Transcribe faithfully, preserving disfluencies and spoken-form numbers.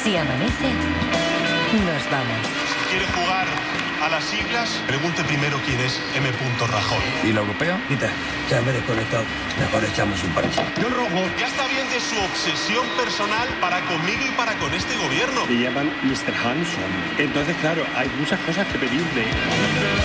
Si amanece, nos vamos. Si quiere jugar a las siglas, pregunte primero quién es M. Rajoy. ¿Y la europea? Quita, ya me he desconectado. Mejor echamos un parche. Yo rojo. Ya está bien de su obsesión personal para conmigo y para con este gobierno. Le llaman mister Hanson. Entonces, claro, hay muchas cosas que pedirle.